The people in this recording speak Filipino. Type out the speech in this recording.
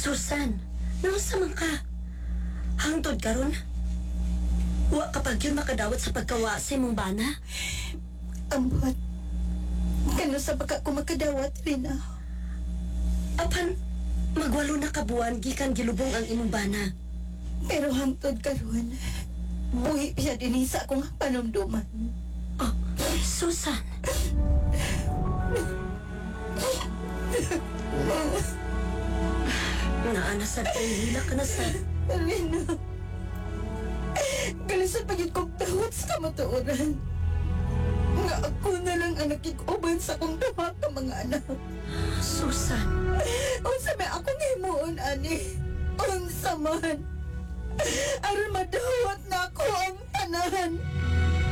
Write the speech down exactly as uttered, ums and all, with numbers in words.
Susan, nausa man ka? Hangtod karon? Wa kapag yun makadawat sa pagkawa sa imong bana? Ambot. Kano sa baka ko makadawat, Rina? Apan, magwalo na kabuan gikan gilubong ang imong bana. Pero hangtod karon, buhi siya din sa akong panumduman. Oh, Susan. Naana sa hila ka na sa... Rina, galis sa pagit kong tawat sa kamatuoran. Nga ako na lang ang nakikuban sa kong duha ka mga anak. Susan. Unsa may akong himuon, ani? Unsa man? Aron madawat na ako ang tanan.